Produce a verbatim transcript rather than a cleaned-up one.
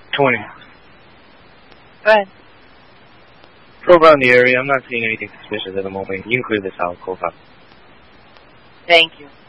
twenty. Go ahead. Probe around the area. I'm not seeing anything suspicious at the moment. You can clear this out. Cool copy. Thank you.